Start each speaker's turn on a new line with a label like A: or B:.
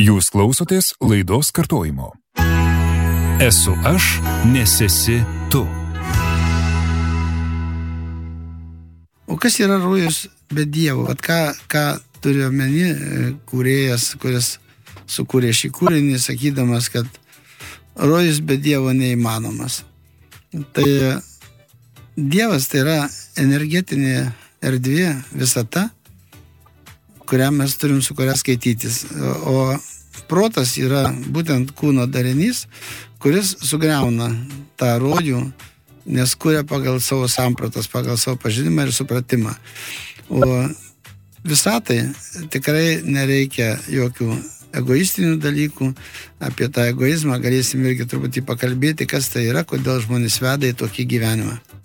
A: Jūs klausotės laidos kartojimo. Esu aš, nes esi tu.
B: O kas yra rojus be Dievo? Vat ką turi omeny kūrėjas, kuris sukūrė šį kūrinį, sakydamas, kad rojus be Dievo neįmanomas. Tai Dievas tai yra energetinė erdvė, visata, kurią mes turim su kuria skaitytis. O protas yra būtent kūno darinys, kuris sugriauna tą rojų, nes kuria pagal savo sampratas, pagal savo pažinimą ir supratimą. O visatai tikrai nereikia jokių egoistinių dalykų. Apie tą egoizmą galėsim irgi truputį pakalbėti, kas tai yra, kodėl žmonės veda į tokį gyvenimą.